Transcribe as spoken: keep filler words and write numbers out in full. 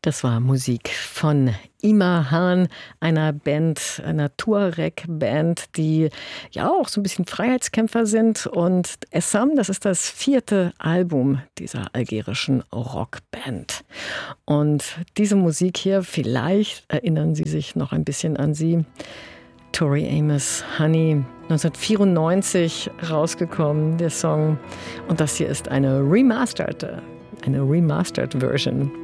Das war Musik von Imahan, einer Band, einer Tuareg-Band, die ja auch so ein bisschen Freiheitskämpfer sind. Und Essam, das ist das vierte Album dieser algerischen Rockband. Und diese Musik hier, vielleicht erinnern Sie sich noch ein bisschen an sie. Tori Amos, Honey, neunzehnhundertvierundneunzig rausgekommen, der Song. Und das hier ist eine remasterte, eine remastered Version